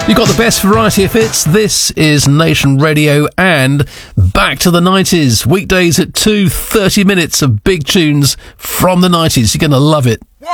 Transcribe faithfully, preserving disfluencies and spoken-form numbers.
You've got the best variety of hits. This is Nation Radio and back to the nineties. Weekdays at two, thirty minutes of big tunes from the nineties. You're going to love it.